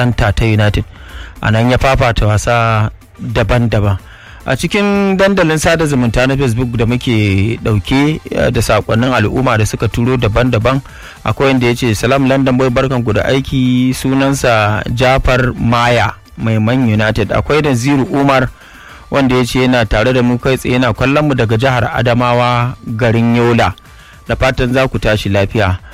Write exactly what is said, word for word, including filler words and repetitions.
ɗanta ta United. A nan ya fafata wasa daban-daban. A cikin dandalin sada zumunta na Facebook da muke dauke da sakonnin al'umma da suka turo daban-daban, akwai wanda ya ce salam London boy barkanku da aiki, sunansa Jafar Maya mai Man United. Akwai da Ziru Umar wanda ya ce yana tare da mu kai tsaye, yana kallon mu daga jihar Adamawa garin Yola, da fatan za ku tashi lafiya.